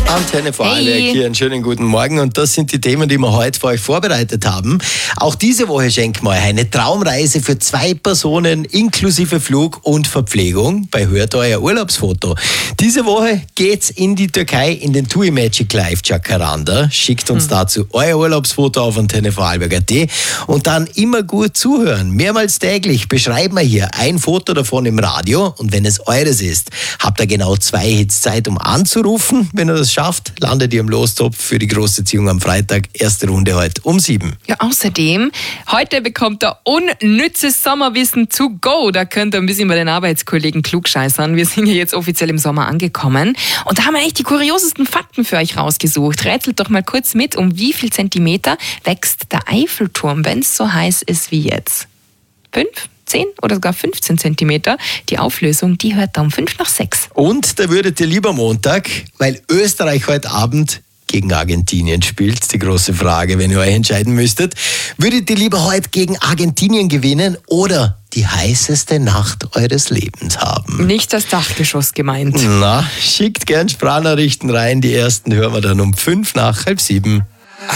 Antenne Vorarlberg hier, einen schönen guten Morgen. Und das sind die Themen, die wir heute für euch vorbereitet haben. Auch diese Woche schenken wir euch eine Traumreise für 2 Personen inklusive Flug und Verpflegung bei Hört euer Urlaubsfoto. Diese Woche geht's in die Türkei in den TUI Magic Live Jacaranda. Schickt uns dazu euer Urlaubsfoto auf antennevorarlberg.at und dann immer gut zuhören. Mehrmals täglich beschreiben wir hier ein Foto davon im Radio und wenn es eures ist, habt ihr genau 2 Hits Zeit, um anzurufen. Wenn ihr das schafft, landet ihr im Lostopf für die große Ziehung am Freitag. Erste Runde heute um 7. Ja, außerdem, heute bekommt ihr unnützes Sommerwissen to go. Da könnt ihr ein bisschen bei den Arbeitskollegen klugscheißern. Wir sind ja jetzt offiziell im Sommer angekommen. Und da haben wir echt die kuriosesten Fakten für euch rausgesucht. Rätselt doch mal kurz mit, um wie viel Zentimeter wächst der Eiffelturm, wenn es so heiß ist wie jetzt? 5? 10 oder sogar 15 Zentimeter. Die Auflösung, die hört da um 5:06. Und da würdet ihr lieber Montag, weil Österreich heute Abend gegen Argentinien spielt, die große Frage, wenn ihr euch entscheiden müsstet, würdet ihr lieber heute gegen Argentinien gewinnen oder die heißeste Nacht eures Lebens haben? Nicht das Dachgeschoss gemeint. Na, schickt gern Sprachnachrichten rein. Die ersten hören wir dann um 7:05.